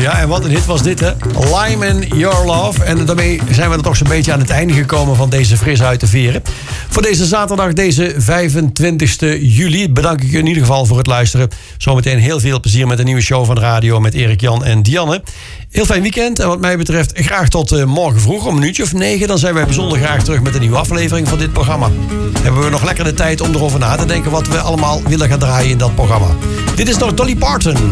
Ja, en wat een hit was dit, hè? Lime in Your Love. En daarmee zijn we er toch zo'n beetje aan het einde gekomen van deze fris uit de veren. Voor deze zaterdag, deze 25 juli, bedank ik je in ieder geval voor het luisteren. Zometeen heel veel plezier met een nieuwe show van de radio met Erik, Jan en Dianne. Heel fijn weekend en wat mij betreft graag tot morgen vroeg om 9:00. Dan zijn wij bijzonder graag terug met een nieuwe aflevering van dit programma. Hebben we nog lekker de tijd om erover na te denken wat we allemaal willen gaan draaien in dat programma. Dit is nog Dolly Parton.